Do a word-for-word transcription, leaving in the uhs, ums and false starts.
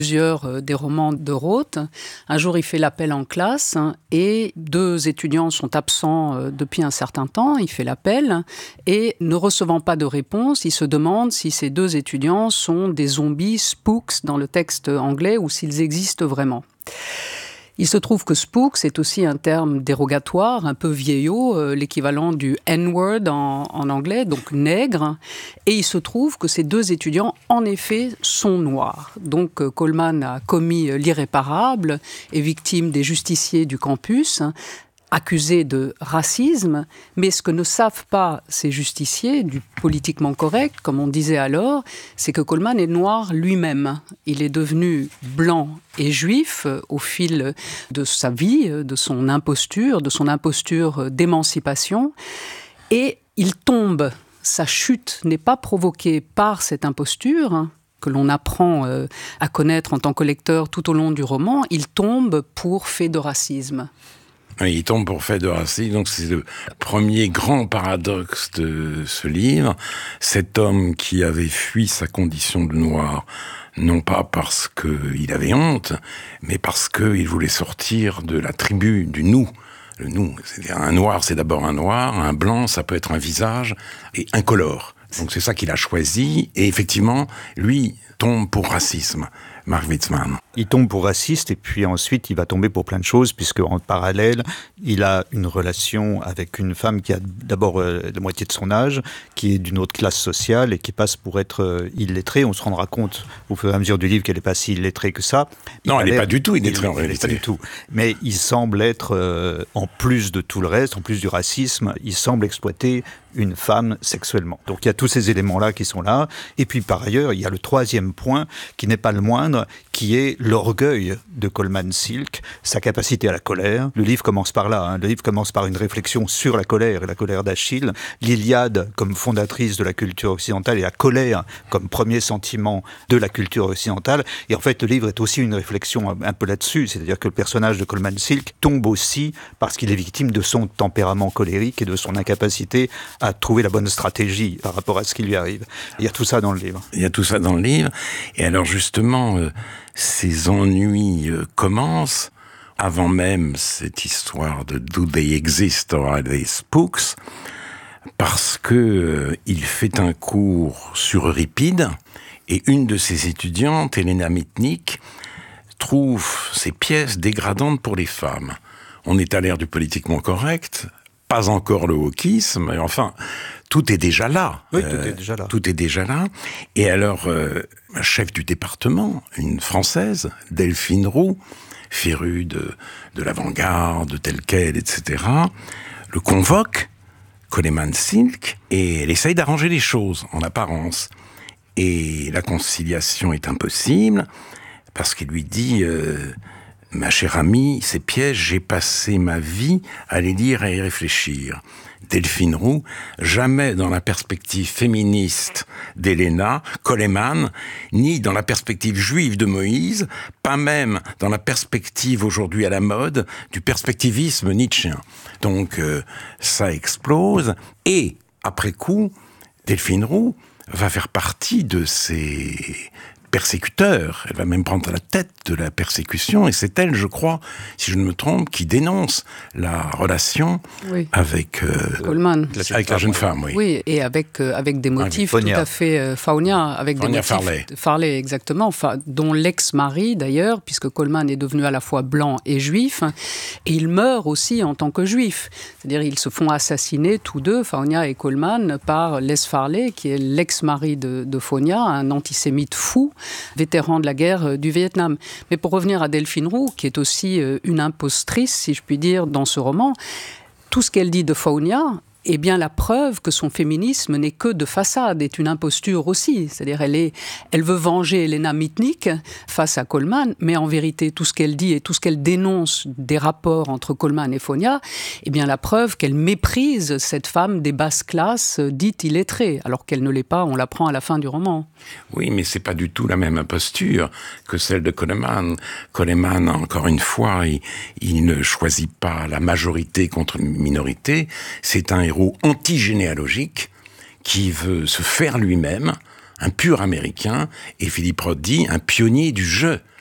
plusieurs euh, des romans de Roth. Un jour, il fait l'appel en classe hein, et deux étudiants sont absents euh, depuis un certain temps. Il fait l'appel et ne recevant pas de réponse, il se demande si ces deux étudiants sont des zombies, spooks dans le texte anglais ou s'ils existent vraiment. Il se trouve que spook, c'est aussi un terme dérogatoire, un peu vieillot, euh, l'équivalent du N-word en, en anglais, donc nègre. Et il se trouve que ces deux étudiants, en effet, sont noirs. Donc euh, Coleman a commis l'irréparable, est victime des justiciers du campus, accusé de racisme, mais ce que ne savent pas ces justiciers du politiquement correct, comme on disait alors, c'est que Coleman est noir lui-même. Il est devenu blanc et juif au fil de sa vie, de son imposture, de son imposture d'émancipation, et il tombe. Sa chute n'est pas provoquée par cette imposture, que l'on apprend euh, à connaître en tant que lecteur tout au long du roman, il tombe pour fait de racisme. Il tombe pour fait de racisme, donc c'est le premier grand paradoxe de ce livre. Cet homme qui avait fui sa condition de noir, non pas parce qu'il avait honte, mais parce qu'il voulait sortir de la tribu, du nous. Le nous, c'est-à-dire un noir, c'est d'abord un noir, un blanc, ça peut être un visage, et incolore. Donc c'est ça qu'il a choisi, et effectivement, lui tombe pour racisme. Mark Witzmann. Il tombe pour raciste et puis ensuite il va tomber pour plein de choses puisque en parallèle il a une relation avec une femme qui a d'abord euh, la moitié de son âge, qui est d'une autre classe sociale et qui passe pour être euh, illettrée. On se rendra compte au fur et à mesure du livre qu'elle n'est pas si illettrée que ça. Non, il elle n'est pas du tout illettrée en réalité. Pas du tout. Mais il semble être, euh, en plus de tout le reste, en plus du racisme, il semble exploiter une femme sexuellement. Donc il y a tous ces éléments-là qui sont là. Et puis par ailleurs, il y a le troisième point qui n'est pas le moindre, qui est l'orgueil de Coleman Silk, sa capacité à la colère. Le livre commence par là. Hein. Le livre commence par une réflexion sur la colère et la colère d'Achille. L'Iliade comme fondatrice de la culture occidentale et la colère comme premier sentiment de la culture occidentale. Et en fait, le livre est aussi une réflexion un peu là-dessus. C'est-à-dire que le personnage de Coleman Silk tombe aussi parce qu'il est victime de son tempérament colérique et de son incapacité à trouver la bonne stratégie par rapport à ce qui lui arrive. Il y a tout ça dans le livre. Il y a tout ça dans le livre. Et alors justement, euh, ces ennuis euh, commencent avant même cette histoire de « Do they exist or are they spooks ?» parce que euh, il fait un cours sur Euripide et une de ses étudiantes, Helena Mitnick, trouve ces pièces dégradantes pour les femmes. On est à l'ère du politiquement correct, pas encore le wokisme, mais enfin, tout est déjà là. Oui, tout euh, est déjà là. Tout est déjà là. Et alors, euh, chef du département, une Française, Delphine Roux, férue de, de l'avant-garde, telle quelle, et cetera, le convoque, Coleman Silk, et elle essaye d'arranger les choses, en apparence. Et la conciliation est impossible, parce qu'il lui dit... Euh, ma chère amie, ces pièges, j'ai passé ma vie à les lire et à y réfléchir. Delphine Roux, jamais dans la perspective féministe d'Helena, Coleman, ni dans la perspective juive de Moïse, pas même dans la perspective aujourd'hui à la mode du perspectivisme nietzschéen. Donc euh, ça explose, et après coup, Delphine Roux va faire partie de ces persécuteur. Elle va même prendre la tête de la persécution, et c'est elle, je crois, si je ne me trompe, qui dénonce la relation oui. avec euh, Coleman, avec la jeune femme, oui. Oui, et avec euh, avec des motifs tout à fait euh, Faunia, avec Faunia des motifs Farley. Farley exactement, fa- dont l'ex-mari d'ailleurs, puisque Coleman est devenu à la fois blanc et juif, et il meurt aussi en tant que juif. C'est-à-dire ils se font assassiner tous deux, Faunia et Coleman, par Les Farley, qui est l'ex-mari de, de Faunia, un antisémite fou, vétéran de la guerre du Vietnam. Mais pour revenir à Delphine Roux, qui est aussi une impostrice, si je puis dire, dans ce roman, tout ce qu'elle dit de Faunia est bien la preuve que son féminisme n'est que de façade, est une imposture aussi. C'est-à-dire elle est, elle veut venger Helena Mitnick face à Coleman, mais en vérité, tout ce qu'elle dit et tout ce qu'elle dénonce des rapports entre Coleman et Faunia est bien la preuve qu'elle méprise cette femme des basses classes dite illettrée, alors qu'elle ne l'est pas, on l'apprend à la fin du roman. Oui, mais c'est pas du tout la même imposture que celle de Coleman. Coleman, encore une fois, il, il ne choisit pas la majorité contre une minorité. C'est un héros antigénéalogique qui veut se faire lui-même un pur américain, et Philippe Roth dit un pionnier du jeu.